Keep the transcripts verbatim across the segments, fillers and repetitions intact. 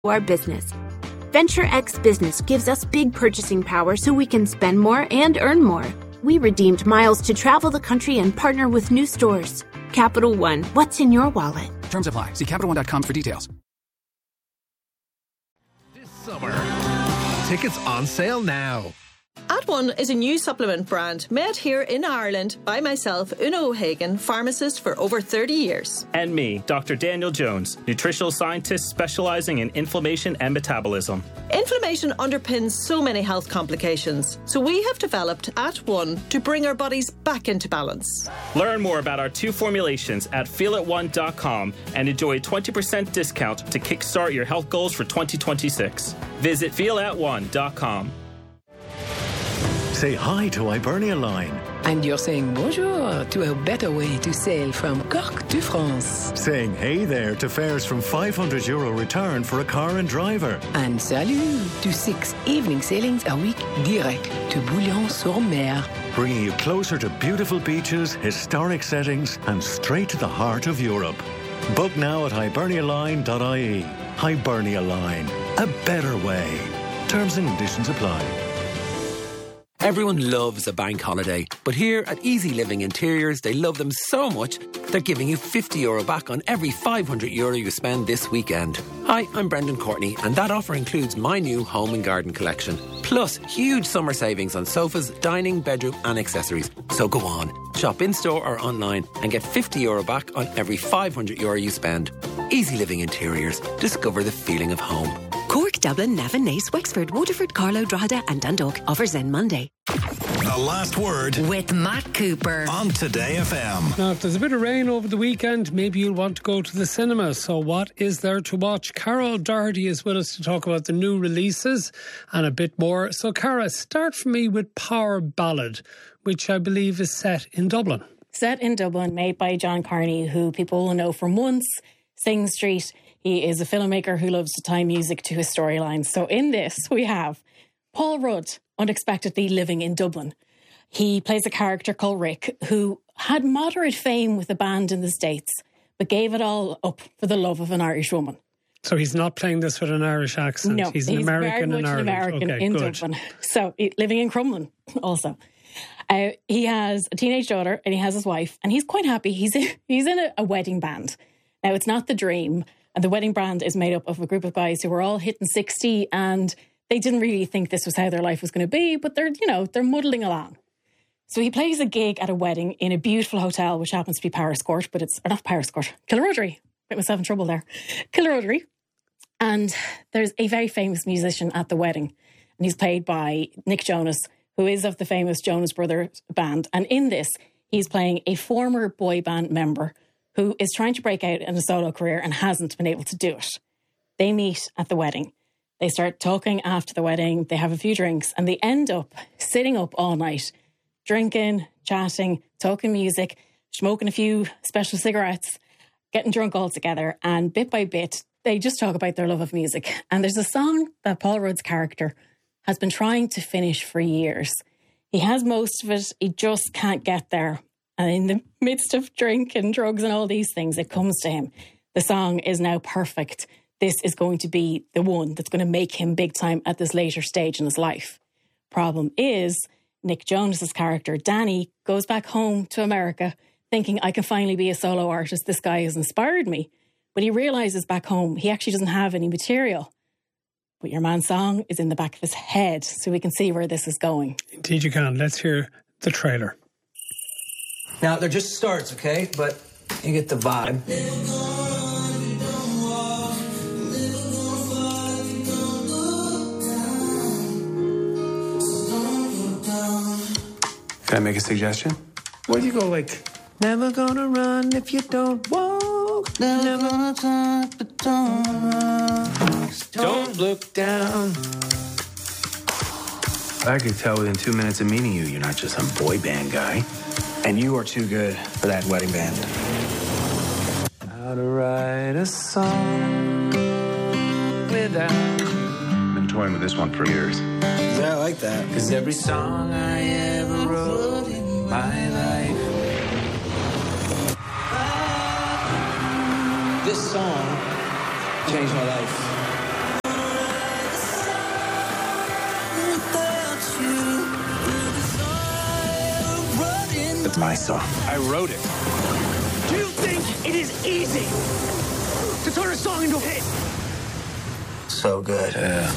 our business. Venture X Business gives us big purchasing power so we can spend more and earn more. We redeemed miles to travel the country and partner with new stores. Capital One, what's in your wallet? Terms apply. See Capital One dot com for details. This summer, tickets on sale now. At One is a new supplement brand made here in Ireland by myself, Una O'Hagan, pharmacist for over thirty years. And me, Doctor Daniel Jones, nutritional scientist specialising in inflammation and metabolism. Inflammation underpins so many health complications, so we have developed At One to bring our bodies back into balance. Learn more about our two formulations at feel it one dot com and enjoy a twenty percent discount to kickstart your health goals for twenty twenty-six. Visit feel it one dot com. Say hi to Hibernia Line. And you're saying bonjour to a better way to sail from Cork to France. Saying hey there to fares from five hundred euro return for a car and driver. And salut to six evening sailings a week direct to Bouillon-sur-Mer. Bringing you closer to beautiful beaches, historic settings and straight to the heart of Europe. Book now at hibernia line dot I E. Hibernia Line. A better way. Terms and conditions apply. Everyone loves a bank holiday, but here at Easy Living Interiors, they love them so much, they're giving you fifty euro back on every five hundred euro you spend this weekend. Hi, I'm Brendan Courtney, and that offer includes my new home and garden collection. Plus, huge summer savings on sofas, dining, bedroom and accessories. So go on, shop in-store or online and get fifty euro back on every five hundred euro you spend. Easy Living Interiors. Discover the feeling of home. Cork, Dublin, Navan, Naas, Wexford, Waterford, Carlow, Drogheda and Dundalk. Offers end Monday. The Last Word with Matt Cooper on Today F M. Now, if there's a bit of rain over the weekend, maybe you'll want to go to the cinema. So what is there to watch? Carol Doherty is with us to talk about the new releases and a bit more. So, Cara, start for me with Power Ballad, which I believe is set in Dublin. Set in Dublin, made by John Carney, who people will know from Once, Sing Street. He is a filmmaker who loves to tie music to his storylines. So in this, we have Paul Rudd unexpectedly living in Dublin. He plays a character called Rick, who had moderate fame with a band in the States, but gave it all up for the love of an Irish woman. So he's not playing this with an Irish accent. No, he's an he's American very much in Ireland. an American okay, in good. Dublin. So living in Crumlin also. Uh, he has a teenage daughter and he has his wife, and he's quite happy. He's in, he's in a, a wedding band. Now, it's not The Dream. And the wedding band is made up of a group of guys who were all hitting sixty, and they didn't really think this was how their life was going to be, but they're, you know, they're muddling along. So he plays a gig at a wedding in a beautiful hotel, which happens to be Paris Court, but it's, or not Paris Court, Kilrodery. Put myself in trouble there. Kilrodery. And there's a very famous musician at the wedding, and he's played by Nick Jonas, who is of the famous Jonas Brothers band. And in this, he's playing a former boy band member who is trying to break out in a solo career and hasn't been able to do it. They meet at the wedding. They start talking after the wedding. They have a few drinks and they end up sitting up all night, drinking, chatting, talking music, smoking a few special cigarettes, getting drunk all together. And bit by bit, they just talk about their love of music. And there's a song that Paul Rudd's character has been trying to finish for years. He has most of it. He just can't get there. And in the midst of drink and drugs and all these things, it comes to him. The song is now perfect. This is going to be the one that's going to make him big time at this later stage in his life. Problem is, Nick Jonas's character, Danny, goes back home to America thinking, I can finally be a solo artist. This guy has inspired me. But he realises back home, he actually doesn't have any material. But Your Man's Song is in the back of his head, so we can see where this is going. Indeed you can. Let's hear the trailer. Now, they're just starts, okay? But you get the vibe. Can I make a suggestion? Where do you go like, never gonna run if you don't walk, never gonna talk, but don't run. Don't look down. I could tell within two minutes of meeting you, you're not just some boy band guy. And you are too good for that wedding band. How to write a song without. Been toying with this one for years. Yeah, I like that. Cause every song I ever wrote in my life. This song changed my life. It's my song. I wrote it. Do you think it is easy to turn a song into a hit? So good. Yeah.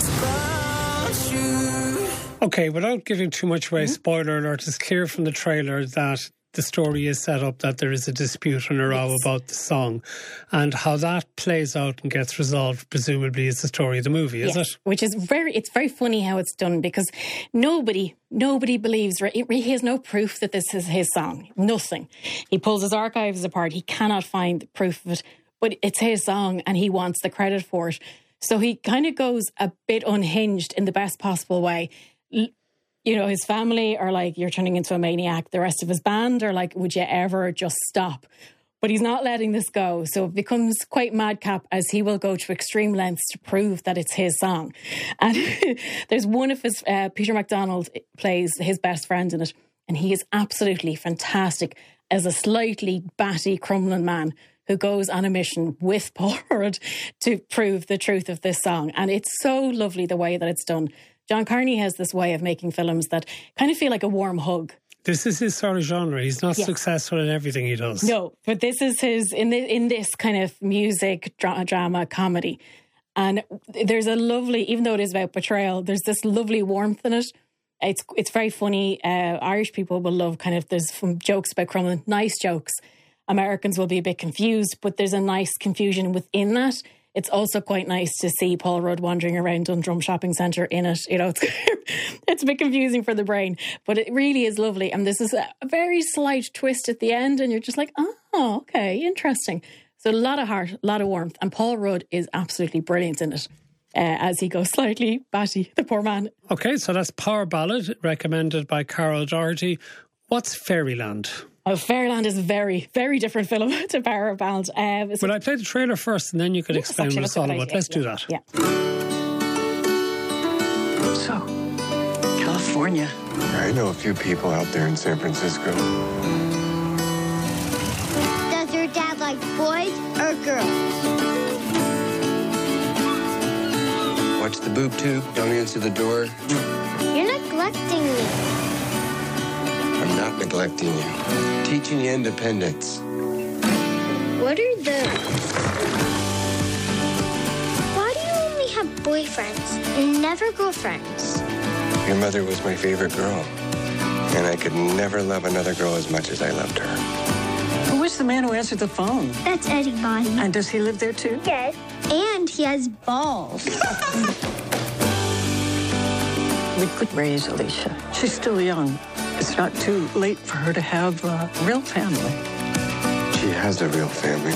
Okay, without giving too much away, spoiler alert, it's clear from the trailer that the story is set up that there is a dispute and a row yes. about the song, and how that plays out and gets resolved presumably is the story of the movie, is yes, it? Which is very, it's very funny how it's done, because nobody, nobody believes, he has no proof that this is his song. Nothing. He pulls his archives apart. He cannot find proof of it, but it's his song and he wants the credit for it. So he kind of goes a bit unhinged in the best possible way. You know, his family are like, you're turning into a maniac. The rest of his band are like, would you ever just stop? But he's not letting this go. So it becomes quite madcap, as he will go to extreme lengths to prove that it's his song. And there's one of his, uh, Peter MacDonald plays his best friend in it. And he is absolutely fantastic as a slightly batty Crumlin man who goes on a mission with Paul Rudd to prove the truth of this song. And it's so lovely the way that it's done. John Carney has this way of making films that kind of feel like a warm hug. This is his sort of genre. He's not yeah. successful in everything he does. No, but this is his, in, the, in this kind of music, dra- drama, comedy. And there's a lovely, even though it is about betrayal, there's this lovely warmth in it. It's it's very funny. Uh, Irish people will love kind of, there's some jokes about Crumlin, nice jokes. Americans will be a bit confused, but there's a nice confusion within that. It's also quite nice to see Paul Rudd wandering around Dundrum Shopping Centre in it. You know, it's, it's a bit confusing for the brain, but it really is lovely. And this is a very slight twist at the end, and you're just like, oh, okay, interesting. So a lot of heart, a lot of warmth. And Paul Rudd is absolutely brilliant in it, uh, as he goes slightly batty, the poor man. Okay, so that's Power Ballad, recommended by Carol Doherty. What's Fairyland? Oh, Fairyland is a very, very different film to Power Ballad. Um, Will I play the trailer first and then you could yes, explain what it's all about? Let's yeah, do that. Yeah. So, California. I know a few people out there in San Francisco. Does your dad like boys or girls? Watch the boob tube. Don't answer the door. You're neglecting me. I'm not neglecting you. Teaching you independence. What are those? Why do you only have boyfriends and never girlfriends? Your mother was my favorite girl. And I could never love another girl as much as I loved her. Who was the man who answered the phone? That's Eddie Bonnie. And does he live there too? Yes. And he has balls. We could raise Alicia. She's still young. It's not too late for her to have a real family. She has a real family.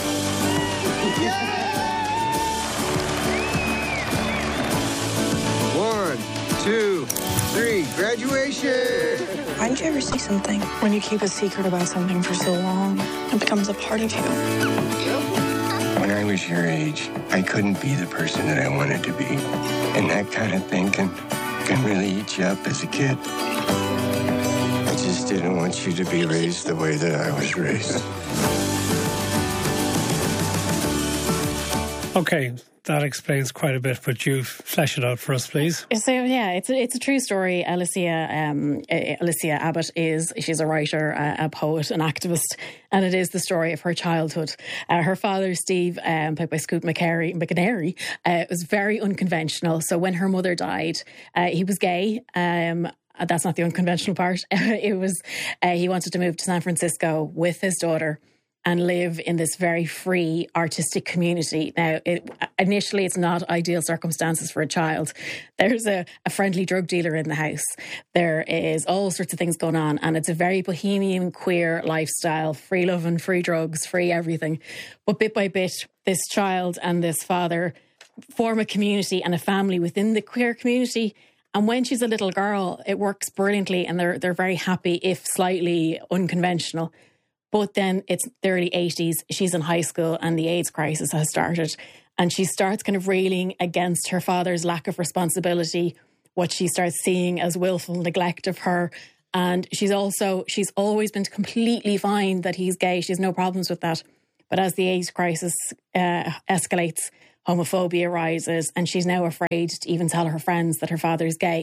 One, two, three, graduation! Why did you ever say something? When you keep a secret about something for so long, it becomes a part of you. When I was your age, I couldn't be the person that I wanted to be. And that kind of thing can, can really eat you up as a kid. I just didn't want you to be raised the way that I was raised. Okay, that explains quite a bit, but you flesh it out for us, please. So, yeah, it's a, it's a true story. Alicia, um, Alicia Abbott is, she's a writer, a, a poet, an activist, and it is the story of her childhood. Uh, her father, Steve, um, played by Scoot McCary, McNary, uh, was very unconventional. So when her mother died, uh, he was gay. Um, that's not the unconventional part. It was, uh, he wanted to move to San Francisco with his daughter and live in this very free artistic community. Now, it, initially, it's not ideal circumstances for a child. There's a, a friendly drug dealer in the house. There is all sorts of things going on, and it's a very bohemian, queer lifestyle, free loving, free drugs, free everything. But bit by bit, this child and this father form a community and a family within the queer community. And when she's a little girl, it works brilliantly, and they're they're very happy, if slightly unconventional. But then it's the early eighties, she's in high school and the AIDS crisis has started. And she starts kind of railing against her father's lack of responsibility, what she starts seeing as willful neglect of her. And she's also, she's always been completely fine that he's gay. She has no problems with that. But as the AIDS crisis uh, escalates, homophobia rises, and she's now afraid to even tell her friends that her father's gay.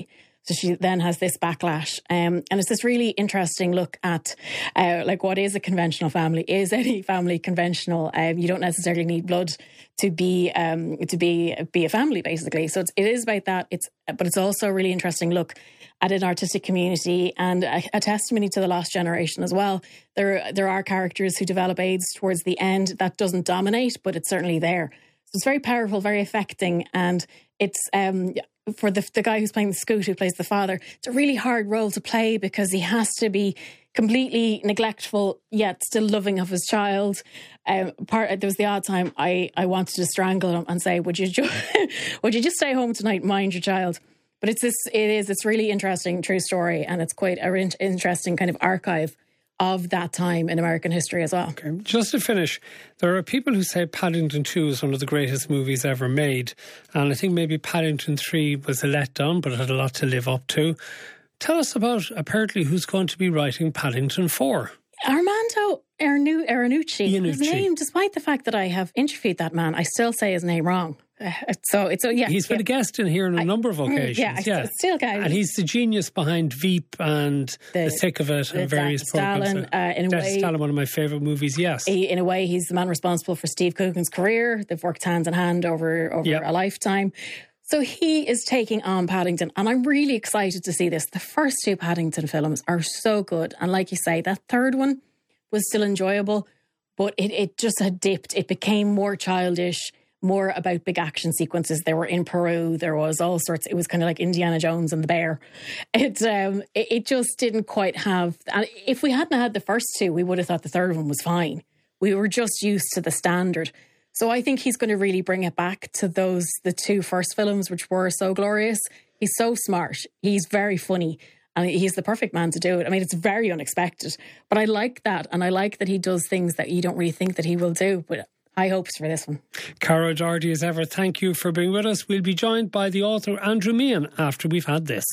So she then has this backlash. Um, and it's this really interesting look at uh, like what is a conventional family? Is any family conventional? Um, you don't necessarily need blood to be um, to be be a family, basically. So it's, it is about that. It's but it's also a really interesting look at an artistic community and a, a testimony to the lost generation as well. There there are characters who develop AIDS towards the end. That doesn't dominate, but it's certainly there. So it's very powerful, very affecting, and it's um, for the the guy who's playing the Scoot, who plays the father. It's a really hard role to play because he has to be completely neglectful yet still loving of his child. Um, part there was the odd time I, I wanted to strangle him and say, "Would you ju- would you just stay home tonight, and mind your child?" But it's this. It is. It's really interesting, true story, and it's quite an interesting kind of archive of that time in American history as well. Okay. Just to finish, there are people who say Paddington two is one of the greatest movies ever made, and I think maybe Paddington three was a letdown, but it had a lot to live up to. Tell us about apparently who's going to be writing Paddington four. Armando Iannucci. Iannucci. His name, despite the fact that I have interviewed that man, I still say his name wrong. Uh, so it's so yeah. He's been yeah. a guest in here on a I, number of occasions. Yeah, I yeah. still guy. And he's the genius behind Veep and The, the Thick of It and various programs. Stalin, uh, in a Death way, Stalin, one of my favourite movies. Yes, he, in a way, he's the man responsible for Steve Coogan's career. They've worked hand in hand over over yep. a lifetime. So he is taking on Paddington, and I'm really excited to see this. The first two Paddington films are so good, and like you say, that third one was still enjoyable, but it, it just had dipped. It became more childish, more about big action sequences. They were in Peru. There was all sorts. It was kind of like Indiana Jones and the Bear. It um, it, it just didn't quite have. And if we hadn't had the first two, we would have thought the third one was fine. We were just used to the standard. So I think he's going to really bring it back to those, the two first films, which were so glorious. He's so smart. He's very funny. And he's the perfect man to do it. I mean, it's very unexpected. But I like that. And I like that he does things that you don't really think that he will do. But high hopes for this one. Cara Doherty, as ever, thank you for being with us. We'll be joined by the author Andrew Meehan after we've had this.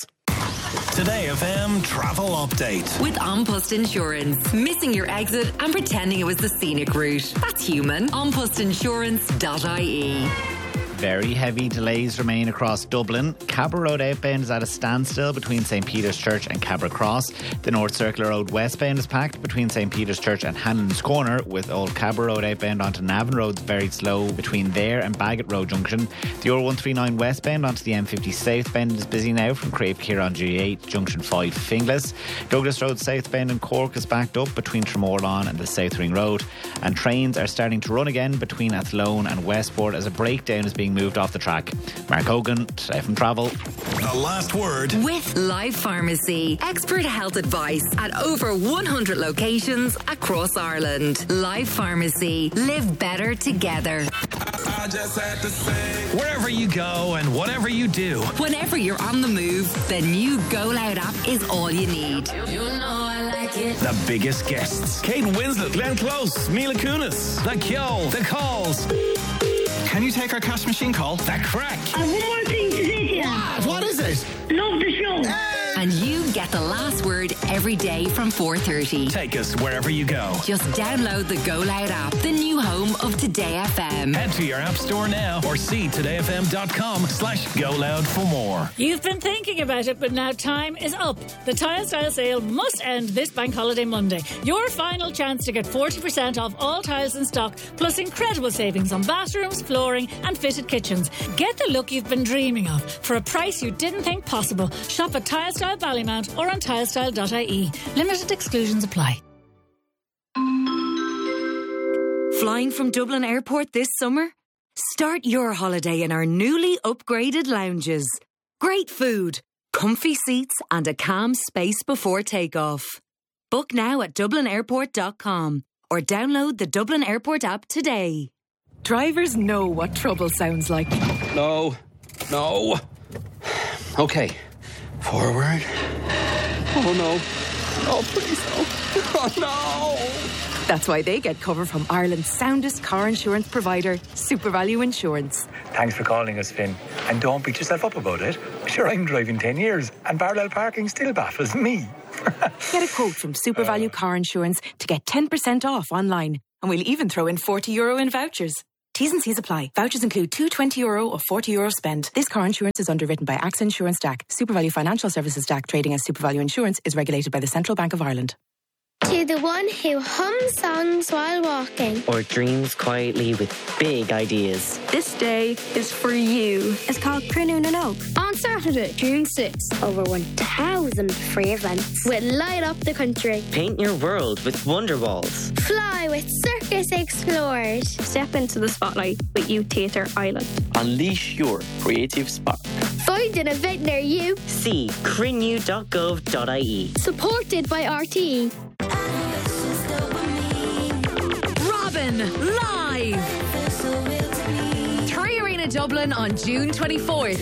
Today F M Travel Update. With An Post Insurance. Missing your exit and pretending it was the scenic route. That's human. an post insurance dot I E. Very heavy delays remain across Dublin. Cabra Road outbound is at a standstill between St Peter's Church and Cabra Cross. The North Circular Road westbound is packed between St Peter's Church and Hannon's Corner, with Old Cabra Road outbound onto Navan Road very slow between there and Bagot Road Junction. The R one thirty-nine westbound onto the M fifty southbound is busy now from Crave Kieran G eight, Junction five Finglas. Douglas Road southbound in Cork is backed up between Tremorlawn and the South Ring Road. And trains are starting to run again between Athlone and Westport as a breakdown is being moved off the track. Mark Hogan, Today F M Travel. The last word. With Life Pharmacy. Expert health advice at over one hundred locations across Ireland. Life Pharmacy. Live better together. I just had to say, wherever you go and whatever you do, whenever you're on the move, the new Go Loud app is all you need. You know I like it. The biggest guests: Kate Winslet, Glenn Close, Mila Kunis, The Kyo, The Calls. Can you take our cash machine call? The Crack. I've one more thing to say to you. What? What is it? Love the show. Hey! And you get the last word every day from four thirty. Take us wherever you go. Just download the Go Loud app, the new home of Today F M. Head to your app store now or see today f m dot com slash go loud for more. You've been thinking about it, but now time is up. The Tile Style sale must end this bank holiday Monday. Your final chance to get forty percent off all tiles in stock, plus incredible savings on bathrooms, flooring and fitted kitchens. Get the look you've been dreaming of for a price you didn't think possible. Shop at Tile Style Ballymount or on tilestyle dot I E. Limited exclusions apply. Flying from Dublin Airport this summer? Start your holiday in our newly upgraded lounges. Great food, comfy seats and a calm space before takeoff. Book now at dublin airport dot com or download the Dublin Airport app today. Drivers know what trouble sounds like. No, no. Okay, forward. Oh no, oh please no, oh no. That's why they get cover from Ireland's soundest car insurance provider, SuperValue Insurance. Thanks for calling us, Finn. And don't beat yourself up about it. Sure, I'm driving ten years and parallel parking still baffles me. Get a quote from SuperValue Car Insurance to get ten percent off online. And we'll even throw in forty euro in vouchers. T's and C's apply. Vouchers include two twenty euro or forty euro spend. This car insurance is underwritten by AXA Insurance D A C. SuperValue Financial Services D A C trading as SuperValue Insurance is regulated by the Central Bank of Ireland. To the one who hums songs while walking. Or dreams quietly with big ideas. This day is for you. It's called Crunoon and Oak. On Saturday, June sixth. Over one thousand free events will light up the country. Paint your world with Wonder Walls. Fly with Circus Explorers. Step into the spotlight with Youth Theatre Ireland. Unleash your creative spark. Find an event near you. See crinew dot gov dot I E. Supported by R T E. Robin, live! Three Arena Dublin on June twenty-fourth.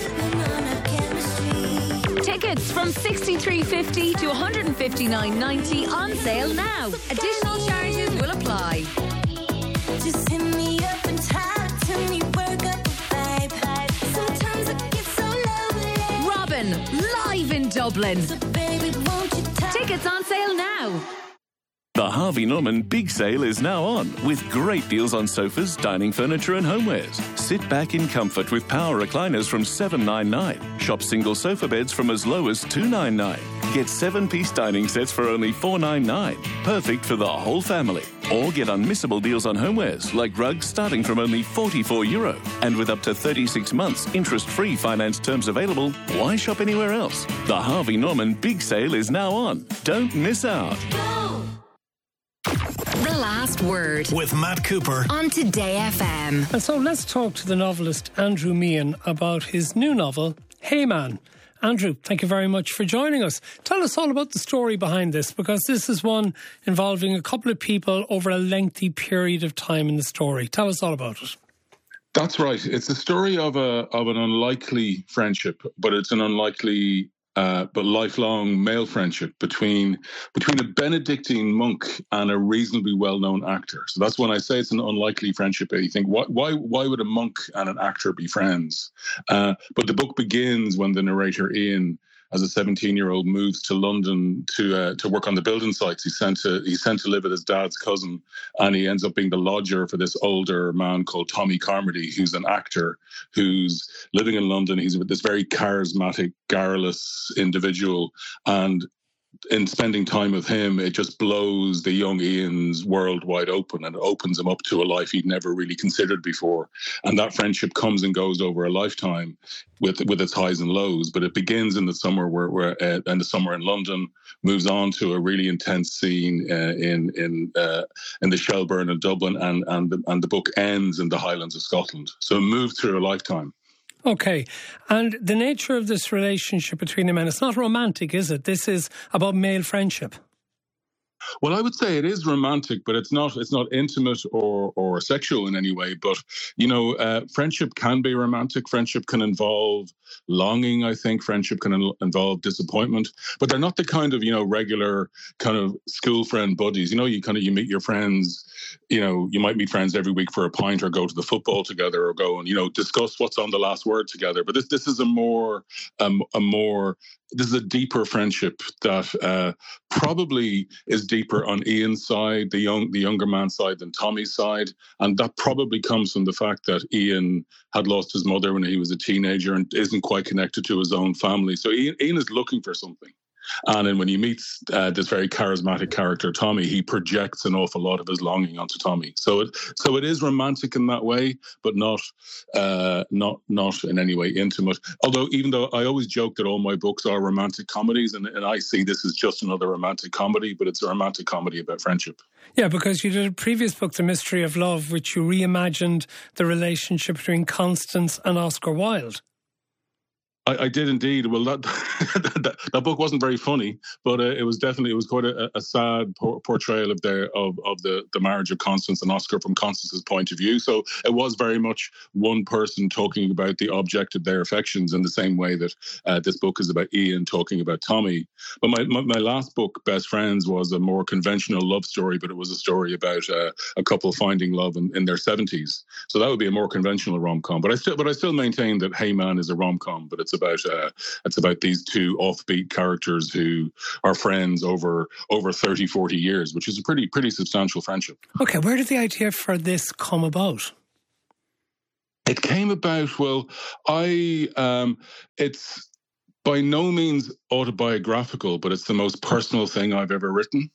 Tickets from sixty-three fifty to one fifty-nine ninety on sale now. Additional charges will apply. Just hit me up and talk to me, work up a vibe. Sometimes I get so lonely. Robin, live in Dublin. So baby, won't you talk? Tickets on sale now. The Harvey Norman Big Sale is now on, with great deals on sofas, dining furniture and homewares. Sit back in comfort with power recliners from seven ninety-nine. Shop single sofa beds from as low as two ninety-nine. Get seven-piece dining sets for only four ninety-nine. Perfect for the whole family. Or get unmissable deals on homewares, like rugs starting from only forty-four euro. And with up to thirty-six months interest-free finance terms available, why shop anywhere else? The Harvey Norman Big Sale is now on. Don't miss out. The Last Word with Matt Cooper on Today F M. And so let's talk to the novelist Andrew Meehan about his new novel, Hey Man. Andrew, thank you very much for joining us. Tell us all about the story behind this, because this is one involving a couple of people over a lengthy period of time in the story. Tell us all about it. That's right. It's the story of a of an unlikely friendship, but it's an unlikely Uh, but lifelong male friendship between between a Benedictine monk and a reasonably well-known actor. So that's when I say it's an unlikely friendship. You think, why why, why would a monk and an actor be friends? Uh, but the book begins when the narrator, Ian, as a seventeen-year-old, moves to London to uh, to work on the building sites. He's sent to he's sent to live with his dad's cousin, and he ends up being the lodger for this older man called Tommy Carmody, who's an actor who's living in London. He's with this very charismatic, garrulous individual, and in spending time with him, it just blows the young Ian's world wide open, and it opens him up to a life he'd never really considered before. And that friendship comes and goes over a lifetime with with its highs and lows. But it begins in the summer, where, where uh, in the summer in London, moves on to a really intense scene uh, in in uh, in the Shelburne in Dublin, and and the, and the book ends in the Highlands of Scotland. So it moved through a lifetime. Okay. And the nature of this relationship between the men, it's not romantic, is it? This is about male friendship. Well, I would say it is romantic, but it's not it's not intimate or or sexual in any way. But, you know, uh, friendship can be romantic. Friendship can involve longing, I think. Friendship can in- involve disappointment. But they're not the kind of, you know, regular kind of school friend buddies. You know, you kind of, you meet your friends, you know, you might meet friends every week for a pint, or go to the football together, or go and, you know, discuss what's on the last word together. But this this is a more, um, a more... This is a deeper friendship that uh, probably is deeper on Ian's side, the young, the younger man's side, than Tommy's side, and that probably comes from the fact that Ian had lost his mother when he was a teenager and isn't quite connected to his own family. So Ian, Ian is looking for something. And then when he meets uh, this very charismatic character, Tommy, he projects an awful lot of his longing onto Tommy. So it so it is romantic in that way, but not uh, not not in any way intimate. Although, even though I always joke that all my books are romantic comedies, and, and I see this as just another romantic comedy, but it's a romantic comedy about friendship. Yeah, because you did a previous book, The Mystery of Love, which you reimagined the relationship between Constance and Oscar Wilde. I, I did indeed. Well, that, that that book wasn't very funny, but uh, it was definitely it was quite a, a sad por- portrayal of their of of the, the marriage of Constance and Oscar from Constance's point of view. So it was very much one person talking about the object of their affections, in the same way that uh, this book is about Ian talking about Tommy. But my, my my last book, Best Friends, was a more conventional love story, but it was a story about uh, a couple finding love in, in their seventies. So that would be a more conventional rom-com. But I still but I still maintain that Hey Man is a rom-com, but it's It's about uh, it's about these two offbeat characters who are friends over over thirty, forty years, which is a pretty pretty substantial friendship. Okay, where did the idea for this come about? It came about, well, I, um, it's by no means autobiographical, but it's the most personal thing I've ever written.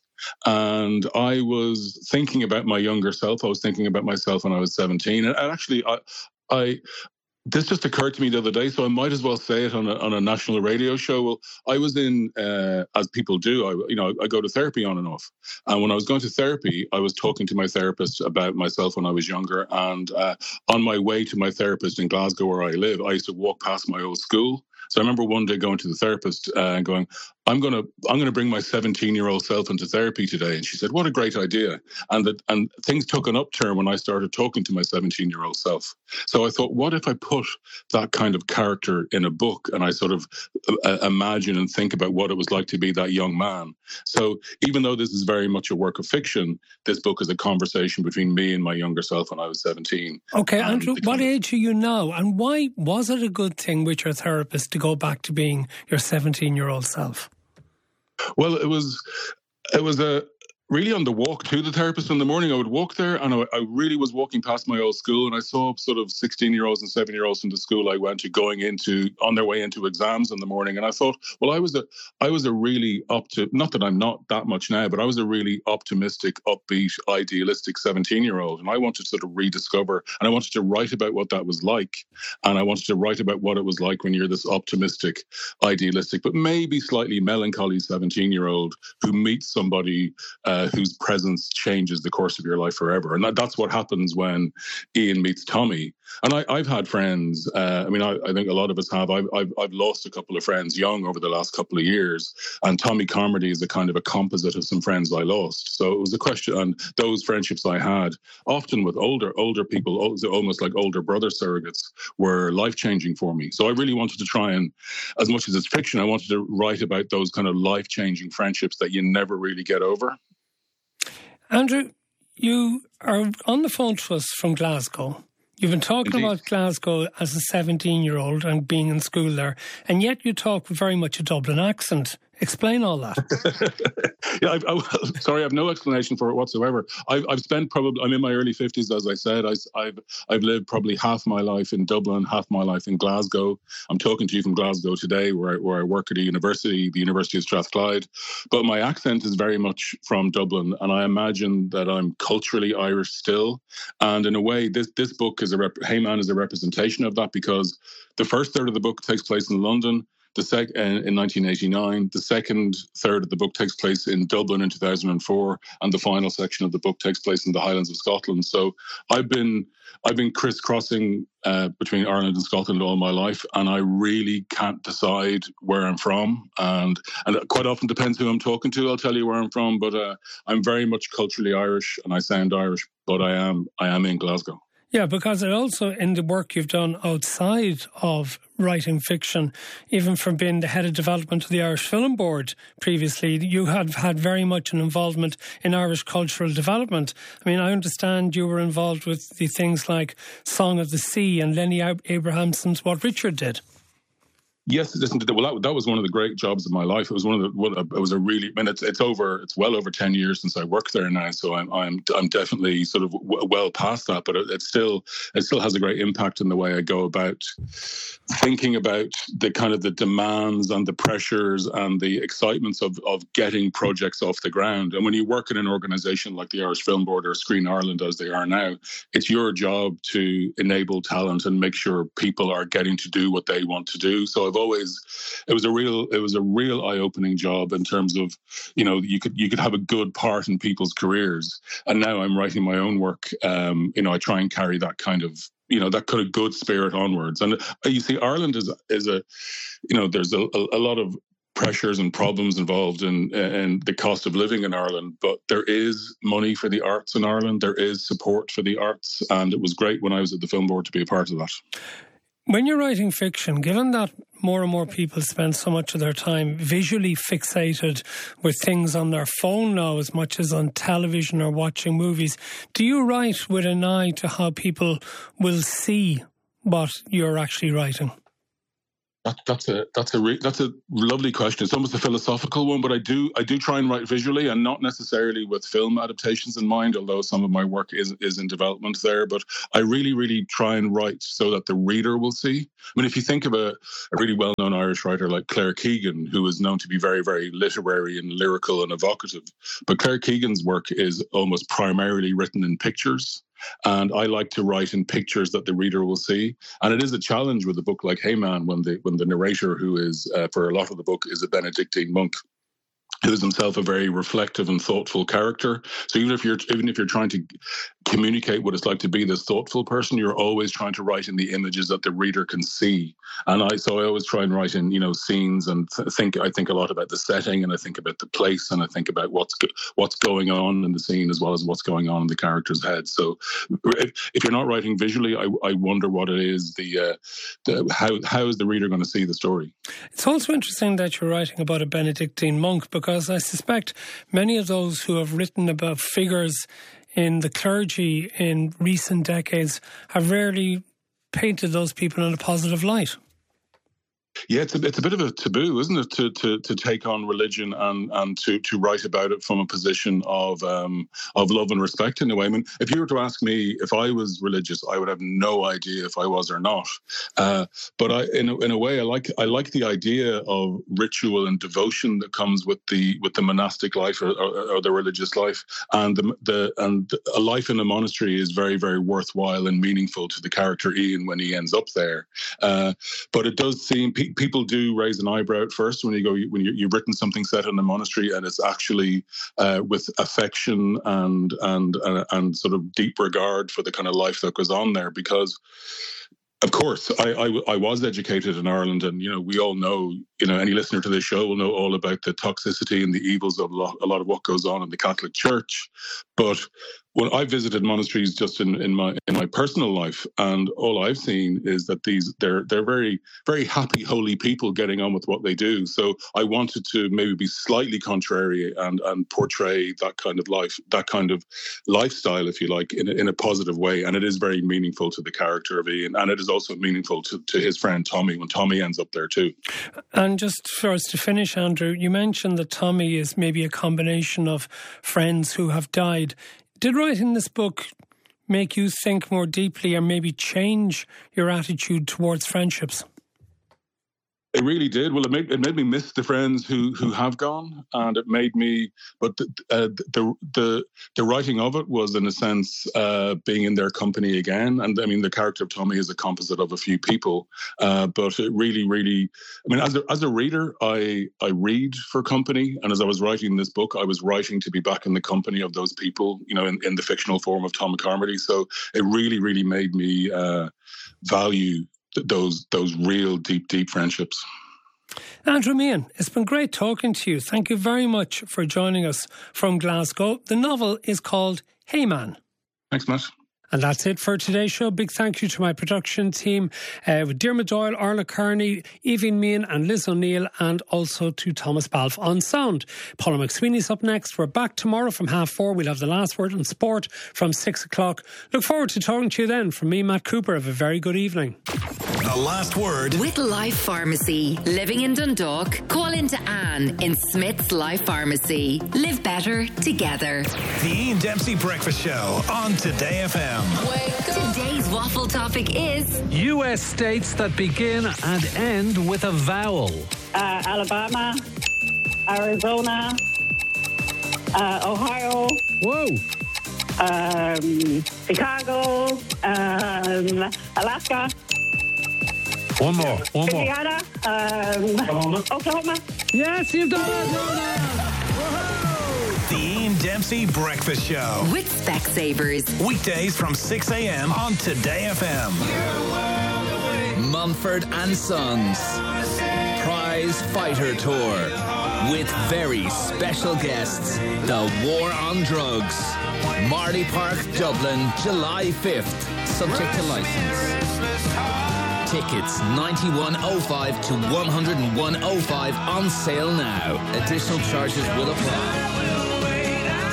And I was thinking about my younger self. I was thinking about myself when I was seventeen. And actually, I, I this just occurred to me the other day, so I might as well say it on a, on a national radio show. Well, I was in, uh, as people do, I, you know, I go to therapy on and off. And when I was going to therapy, I was talking to my therapist about myself when I was younger. And uh, on my way to my therapist in Glasgow, where I live, I used to walk past my old school. So I remember one day going to the therapist uh, and going, I'm going to I'm going to bring my seventeen-year-old self into therapy today. And she said, what a great idea. And that and things took an upturn when I started talking to my seventeen-year-old self. So I thought, what if I put that kind of character in a book and I sort of uh, imagine and think about what it was like to be that young man? So even though this is very much a work of fiction, this book is a conversation between me and my younger self when I was seventeen. Okay, Andrew, what age are you now? And why was it a good thing with your therapist to go back to being your seventeen-year-old self? Well, it was it was a really on the walk to the therapist in the morning. I would walk there, and I, I really was walking past my old school, and I saw sort of sixteen-year-olds and seven-year-olds from the school I went to going into on their way into exams in the morning. And I thought, well, I was a I was a really up to not that I'm not that much now, but I was a really optimistic, upbeat, idealistic seventeen-year-old, and I wanted to sort of rediscover, and I wanted to write about what that was like, and I wanted to write about what it was like when you're this optimistic, idealistic, but maybe slightly melancholy seventeen-year-old who meets somebody. Uh, Uh, whose presence changes the course of your life forever. And that, that's what happens when Ian meets Tommy. And I, I've had friends, uh, I mean, I, I think a lot of us have. I've, I've, I've lost a couple of friends young over the last couple of years. And Tommy Carmody is a kind of a composite of some friends I lost. So it was a question, and those friendships I had, often with older older people, almost like older brother surrogates, were life-changing for me. So I really wanted to try and, as much as it's fiction, I wanted to write about those kind of life-changing friendships that you never really get over. Andrew, you are on the phone to us from Glasgow. You've been talking Indeed. about Glasgow as a seventeen-year-old and being in school there, and yet you talk with very much a Dublin accent. Explain all that. yeah, I, I, sorry, I have no explanation for it whatsoever. I've, I've spent probably, I'm in my early fifties, as I said. I, I've I've lived probably half my life in Dublin, half my life in Glasgow. I'm talking to you from Glasgow today, where I, where I work at a university, the University of Strathclyde. But my accent is very much from Dublin, and I imagine that I'm culturally Irish still. And in a way, this this book is a rep- Hey Man is a representation of that, because the first third of the book takes place in London. The sec- in nineteen eighty-nine, the second third of the book takes place in Dublin in two thousand four, and the final section of the book takes place in the Highlands of Scotland. So I've been I've been crisscrossing uh, between Ireland and Scotland all my life, and I really can't decide where I'm from. And and it quite often depends who I'm talking to. I'll tell you where I'm from, but uh, I'm very much culturally Irish, and I sound Irish, but I am I am in Glasgow. Yeah, because it also, in the work you've done outside of writing fiction, even from being the head of development of the Irish Film Board previously, you have had very much an involvement in Irish cultural development. I mean, I understand you were involved with the things like Song of the Sea and Lenny Abrahamson's What Richard Did. Yes, listen, well, that, that was one of the great jobs of my life. It was one of the, one of, it was a really, I mean, it's it's over, it's well over ten years since I worked there now, so I'm I'm I'm definitely sort of w- well past that. But it, it still it still has a great impact in the way I go about thinking about the kind of the demands and the pressures and the excitements of of getting projects off the ground. And when you work in an organisation like the Irish Film Board or Screen Ireland, as they are now, it's your job to enable talent and make sure people are getting to do what they want to do. So I've always, it was a real, it was a real eye-opening job in terms of, you know, you could you could have a good part in people's careers. And now I'm writing my own work. Um, you know, I try and carry that kind of, you know, that kind of good spirit onwards. And uh, you see, Ireland is is a, you know, there's a, a, a lot of pressures and problems involved in, in the cost of living in Ireland, but there is money for the arts in Ireland. There is support for the arts, and it was great when I was at the Film Board to be a part of that. When you're writing fiction, given that more and more people spend so much of their time visually fixated with things on their phone now as much as on television or watching movies, do you write with an eye to how people will see what you're actually writing? That, that's a that's a re, that's a lovely question. It's almost a philosophical one, but I do I do try and write visually, and not necessarily with film adaptations in mind. Although some of my work is is in development there, but I really really try and write so that the reader will see. I mean, if you think of a, a really well known Irish writer like Claire Keegan, who is known to be very very literary and lyrical and evocative, but Claire Keegan's work is almost primarily written in pictures. And I like to write in pictures that the reader will see. And it is a challenge with a book like Hey Man, when the when the narrator, who is uh, for a lot of the book, is a Benedictine monk, who is himself a very reflective and thoughtful character. So even if you're even if you're trying to communicate what it's like to be this thoughtful person, you're always trying to write in the images that the reader can see. And I so I always try and write in, you know, scenes, and th- think I think a lot about the setting, and I think about the place, and I think about what's go- what's going on in the scene as well as what's going on in the character's head. So if, if you're not writing visually, I, I wonder what it is the, uh, the how how is the reader going to see the story? It's also interesting that you're writing about a Benedictine monk, because I suspect many of those who have written about figures in the clergy in recent decades have rarely painted those people in a positive light. Yeah, it's a, it's a bit of a taboo, isn't it, to to, to take on religion and, and to, to write about it from a position of um, of love and respect in a way. I mean, if you were to ask me if I was religious, I would have no idea if I was or not. Uh, but I, in a, in a way, I like I like the idea of ritual and devotion that comes with the with the monastic life or, or, or the religious life, and the, the and a life in a monastery is very very worthwhile and meaningful to the character Ian when he ends up there. Uh, but it does seem. People do raise an eyebrow at first when you go when you, you've written something set in a monastery, and it's actually uh, with affection and and uh, and sort of deep regard for the kind of life that goes on there. Because, of course, I, I I was educated in Ireland, and you know we all know, you know, any listener to this show will know all about the toxicity and the evils of a lot, a lot of what goes on in the Catholic Church. But when I visited monasteries just in, in my in my personal life, and all I've seen is that these they're they're very very happy, holy people getting on with what they do. So I wanted to maybe be slightly contrary and and portray that kind of life, that kind of lifestyle, if you like, in a, in a positive way. And it is very meaningful to the character of Ian, and it is also meaningful to, to his friend Tommy when Tommy ends up there too. And just for us to finish, Andrew, you mentioned that Tommy is maybe a combination of friends who have died. Did writing this book make you think more deeply or maybe change your attitude towards friendships? It really did. Well, it made it made me miss the friends who who have gone, and it made me. But the uh, the the the writing of it was, in a sense, uh, being in their company again. And I mean, the character of Tommy is a composite of a few people, uh, but it really, really. I mean, as a as a reader, I I read for company, and as I was writing this book, I was writing to be back in the company of those people, you know, in, in the fictional form of Tom Carmody. So it really, really made me uh, value those those real deep deep friendships. Andrew Meehan, it's been great talking to you. Thank you very much for joining us from Glasgow. The novel is called Hey Man. Thanks, Matt. And that's it for today's show. Big thank you to my production team, uh, with Diarmuid Doyle, Orla Kearney, Evie Meehan and Liz O'Neill, and also to Thomas Balfe on sound. Paula McSweeney's up next. We're back tomorrow from half four. We'll have the last word on sport from six o'clock. Look forward to talking to you then. From me, Matt Cooper, have a very good evening. The last word with Life Pharmacy. Living in Dundalk? Call into Anne in Smith's Life Pharmacy. Live better together. The Ian Dempsey Breakfast Show on Today F M. Today's waffle topic is U S states that begin and end with a vowel. Uh, Alabama, Arizona, uh, Ohio. Whoa. Um, Chicago, um, Alaska. One more, one more. Indiana, um, Oklahoma. Yes, you've done it, The Ian Dempsey Breakfast Show with Specsavers. Weekdays from six a.m. on Today F M. Mumford and Sons Prize Fighter Tour with very special guests. The War on Drugs. Marley Park, Dublin, July fifth. Subject to license. Tickets ninety-one oh five to one oh one oh five on sale now. Additional charges will apply.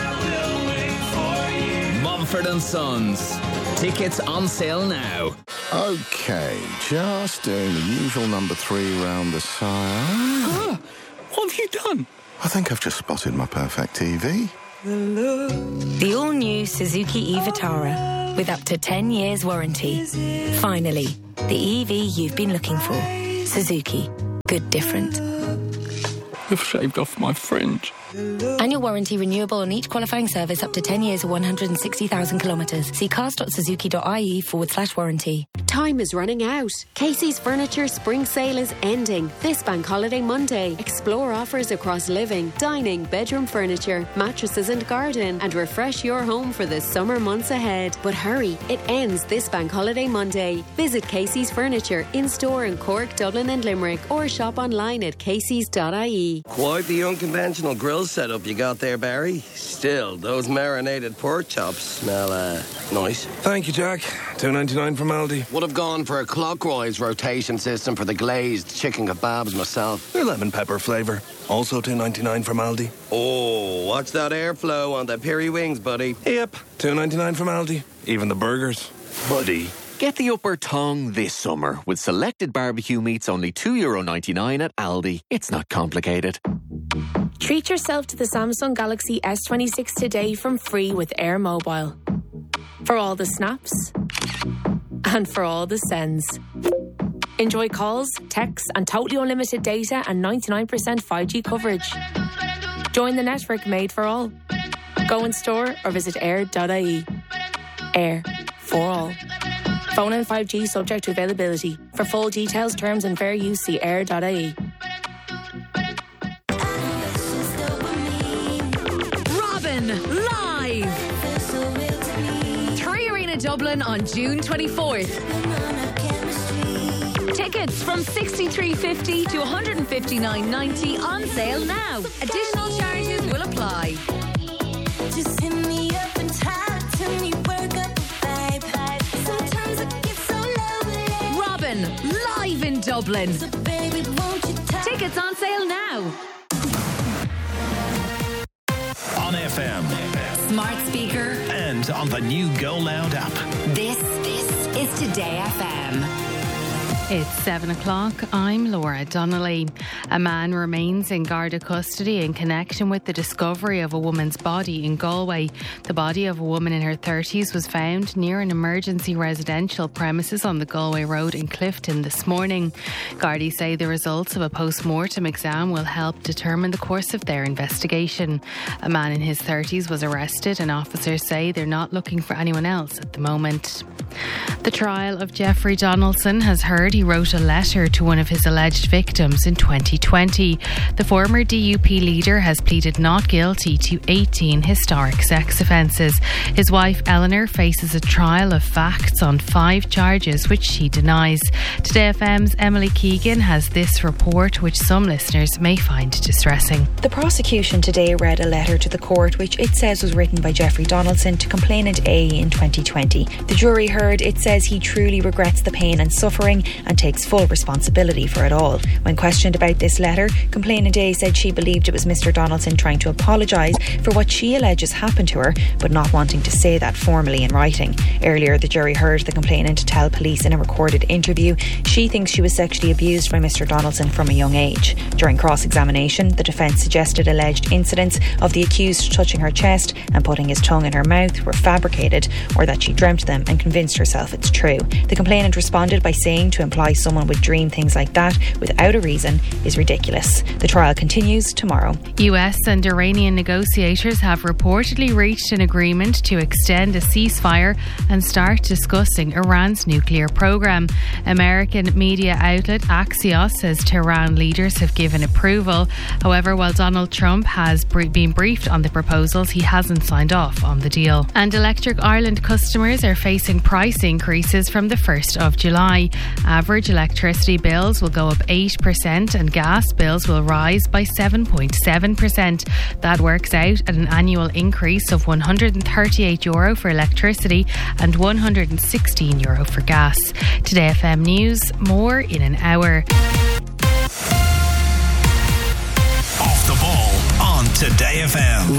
Mumford and Sons. Tickets on sale now. Okay, just doing the usual number three round the side. Ah, what have you done? I think I've just spotted my perfect T V. The all-new Suzuki e-Vitara with up to ten years warranty. Finally, the E V you've been looking for. Suzuki. Good different. You've shaved off my fringe. Annual warranty renewable on each qualifying service up to ten years or one hundred sixty thousand kilometres. See cars.suzuki.ie forward slash warranty. Time is running out. Casey's Furniture Spring Sale is ending this Bank Holiday Monday. Explore offers across living, dining, bedroom furniture, mattresses and garden, and refresh your home for the summer months ahead. But hurry, it ends this Bank Holiday Monday. Visit Casey's Furniture in-store in Cork, Dublin and Limerick, or shop online at caseys dot I E. Quite the unconventional grill setup you got there, Barry. Still, those marinated pork chops smell uh, nice. Thank you, Jack. two ninety-nine from Aldi. Would have gone for a clockwise rotation system for the glazed chicken kebabs myself. They're lemon pepper flavour. Also two ninety-nine from Aldi. Oh, watch that airflow on the piri wings, buddy. Yep, two ninety-nine from Aldi. Even the burgers. Buddy, get the upper tongue this summer with selected barbecue meats only two euro ninety-nine at Aldi. It's not complicated. Treat yourself to the Samsung Galaxy S twenty-six today from free with Air Mobile. For all the snaps and for all the sends. Enjoy calls, texts and totally unlimited data and ninety-nine percent five G coverage. Join the network made for all. Go in store or visit air dot I E. Air for all. Phone and five G subject to availability. For full details, terms and fair use, see air dot I E. Robin, live! Three Arena Dublin on June twenty-fourth. Tickets from sixty-three fifty to one fifty-nine ninety on sale now. Additional charges will apply. Just hit me up and talk to me, work up a vibe. Sometimes I get so lonely. Robin, live in Dublin. So baby, won't you talk? Tickets on sale now. On F M. Smart speaker. And on the new Go Loud app. This, this is Today F M. It's seven o'clock. I'm Laura Donnelly. A man remains in Garda custody in connection with the discovery of a woman's body in Galway. The body of a woman in her thirties was found near an emergency residential premises on the Galway Road in Clifton this morning. Gardaí say the results of a post-mortem exam will help determine the course of their investigation. A man in his thirties was arrested and officers say they're not looking for anyone else at the moment. The trial of Jeffrey Donaldson has heard he wrote a letter to one of his alleged victims in twenty twenty. The former D U P leader has pleaded not guilty to eighteen historic sex offences. His wife Eleanor faces a trial of facts on five charges which she denies. Today F M's Emily Keegan has this report which some listeners may find distressing. The prosecution today read a letter to the court which it says was written by Jeffrey Donaldson to complainant A in twenty twenty. The jury heard it says he truly regrets the pain and suffering and takes full responsibility for it all. When questioned about this letter, complainant A said she believed it was Mr Donaldson trying to apologise for what she alleges happened to her, but not wanting to say that formally in writing. Earlier, the jury heard the complainant tell police in a recorded interview she thinks she was sexually abused by Mr Donaldson from a young age. During cross-examination, the defence suggested alleged incidents of the accused touching her chest and putting his tongue in her mouth were fabricated, or that she dreamt them and convinced herself it's true. The complainant responded by saying to imply someone would dream things like that without a reason is ridiculous. The trial continues tomorrow. U S and Iranian negotiators have reportedly reached an agreement to extend a ceasefire and start discussing Iran's nuclear program. American media outlet Axios says Tehran leaders have given approval. However, while Donald Trump has been briefed on the proposals, he hasn't signed off on the deal. And Electric Ireland customers are facing price increases from the first of July. Average electricity bills will go up eight percent and gas bills will rise by seven point seven percent. That works out at an annual increase of one hundred thirty-eight euro for electricity and one hundred sixteen euro for gas. Today F M News, more in an hour. Off the ball on Today F M.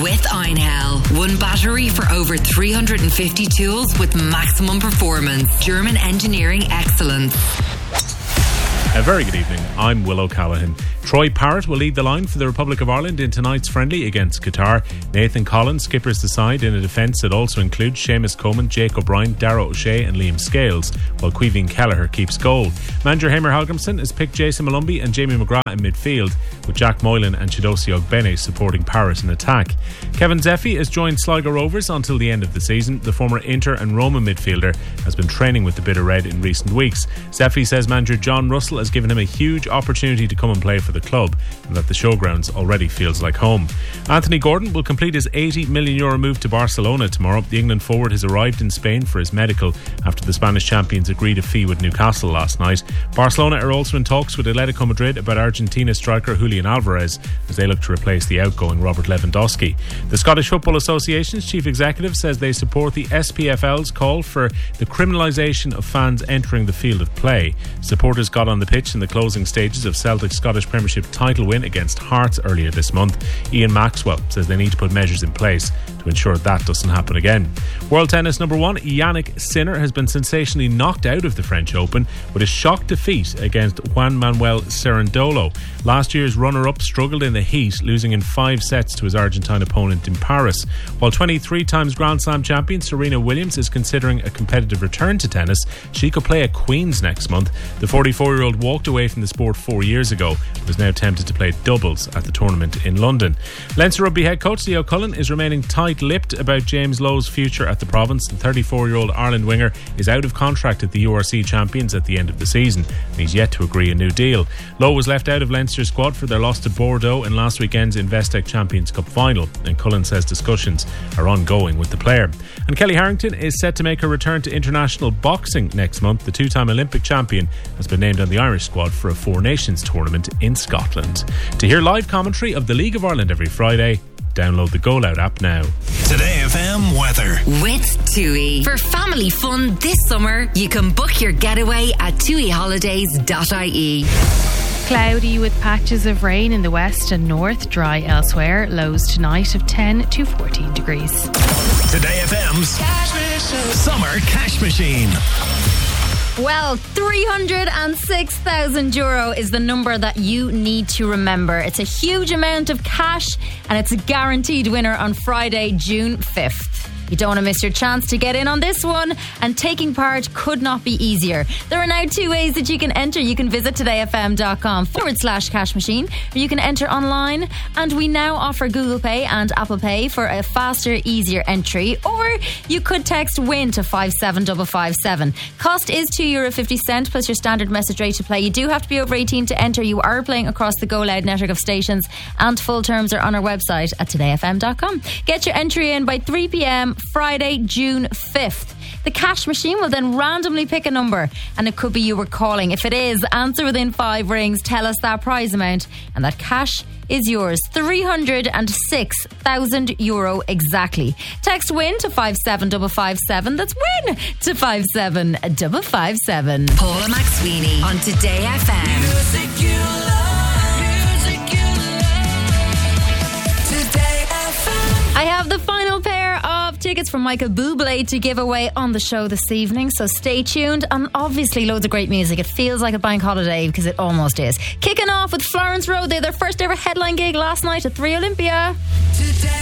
With Einhell. One battery for over three hundred fifty tools with maximum performance. German engineering excellence. A very good evening. I'm Will O'Callaghan. Troy Parrott will lead the line for the Republic of Ireland in tonight's friendly against Qatar. Nathan Collins skippers the side in a defence that also includes Seamus Coleman, Jake O'Brien, Darragh O'Shea and Liam Scales, while Caoimhín Kelleher keeps goal. Manager Hamer Halgrimsson has picked Jason Malumbi and Jamie McGrath in midfield, with Jack Moylan and Chidozie Ogbene supporting Parrott in attack. Kevin Zeffy has joined Sligo Rovers until the end of the season. The former Inter and Roma midfielder has been training with the Bitter Red in recent weeks. Zeffy says manager John Russell has given him a huge opportunity to come and play for the club, and that the showgrounds already feels like home. Anthony Gordon will complete his eighty million euro move to Barcelona tomorrow. The England forward has arrived in Spain for his medical after the Spanish champions agreed a fee with Newcastle last night. Barcelona are also in talks with Atletico Madrid about Argentina striker Julian Alvarez as they look to replace the outgoing Robert Lewandowski. The Scottish Football Association's chief executive says they support the S P F L's call for the criminalisation of fans entering the field of play. Supporters got on the pitch in the closing stages of Celtic's Scottish Premiership title win against Hearts earlier this month. Ian Maxwell says they need to put measures in place to ensure that doesn't happen again. World tennis number one Yannick Sinner has been sensationally knocked out of the French Open with a shock defeat against Juan Manuel Cerundolo. Last year's runner-up struggled in the heat, losing in five sets to his Argentine opponent in Paris. While twenty-three times Grand Slam champion Serena Williams is considering a competitive return to tennis, she could play at Queen's next month. The forty-four-year-old walked away from the sport four years ago and was now tempted to play doubles at the tournament in London. Leinster Rugby head coach Leo Cullen is remaining tight-lipped about James Lowe's future at the province. The thirty-four-year-old Ireland winger is out of contract at the U R C champions at the end of the season, and he's yet to agree a new deal. Lowe was left out of Leinster's squad for their loss to Bordeaux in last weekend's Investec Champions Cup final, and Cullen says discussions are ongoing with the player. And Kelly Harrington is set to make her return to international boxing next month. The two-time Olympic champion has been named on the Irish squad for a Four Nations tournament in Scotland. To hear live commentary of the League of Ireland every Friday, download the Go Loud app now. Today F M weather. With TUI. For family fun this summer, you can book your getaway at tui holidays dot I E. Cloudy with patches of rain in the west and north, dry elsewhere. Lows tonight of ten to fourteen degrees. Today F M's Summer Cash Machine. Well, three hundred six thousand euro is the number that you need to remember. It's a huge amount of cash and it's a guaranteed winner on Friday, June fifth. You don't want to miss your chance to get in on this one, and taking part could not be easier. There are now two ways that you can enter. You can visit todayfm.com forward slash cash machine, or you can enter online, and we now offer Google Pay and Apple Pay for a faster, easier entry, or you could text WIN to five seven five five seven. Cost is two euro fifty plus your standard message rate to play. You do have to be over eighteen to enter. You are playing across the Go Loud network of stations, and full terms are on our website at today f m dot com. Get your entry in by three p.m. Friday, June fifth. The cash machine will then randomly pick a number, and it could be you were calling. If it is, answer within five rings, tell us that prize amount, and that cash is yours. three hundred six thousand euro exactly. Text WIN to five seven five five seven. That's WIN to five seven five five seven. Paula McSweeney on Today F M. Music you love, music you love. Today F M. I have the final pair of tickets from Michael Bublé to give away on the show this evening, so stay tuned, and obviously loads of great music. It feels like a bank holiday because it almost is. Kicking off with Florence Road. They had their first ever headline gig last night at three Olympia. Today